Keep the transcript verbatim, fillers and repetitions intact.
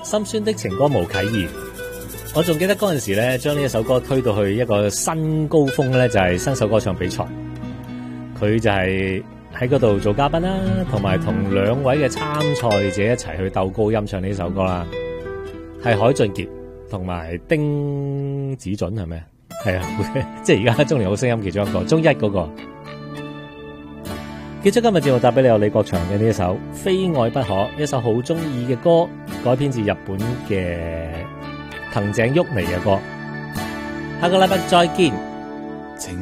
心酸的情歌無啟兒。我仲記得嗰陣時咧，將呢一首歌推到去一個新高峰咧，就係、是、新手歌唱比賽。佢就係喺嗰度做嘉賓啦，同埋同兩位嘅參賽者一齊去鬥高音唱呢首歌啦。係海俊傑同埋丁子俊係咪？係啊，即係而家中年好聲音其中一個，中一嗰、那個。結束今日節目，帶俾你有李國祥嘅呢一首《非愛不可》，一首好中意嘅歌，改編自日本嘅藤井郁妮嘅歌。下個禮拜再見。